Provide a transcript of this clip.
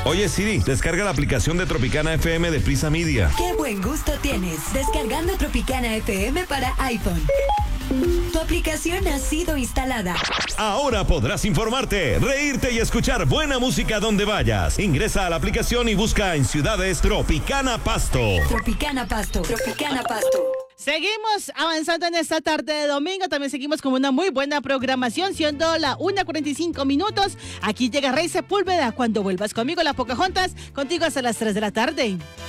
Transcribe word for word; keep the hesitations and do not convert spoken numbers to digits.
Oye Siri, descarga la aplicación de Tropicana F M de Prisa Media. ¡Qué buen gusto tienes! Descargando Tropicana F M para iPhone. Tu aplicación ha sido instalada. Ahora podrás informarte, reírte y escuchar buena música donde vayas. Ingresa a la aplicación y busca en ciudades Tropicana Pasto. Tropicana Pasto. Tropicana Pasto. Seguimos avanzando en esta tarde de domingo. También seguimos con una muy buena programación, siendo la una cuarenta y cinco minutos. Aquí llega Rey Sepúlveda. Cuando vuelvas conmigo, la Pocahontas, contigo hasta las tres de la tarde.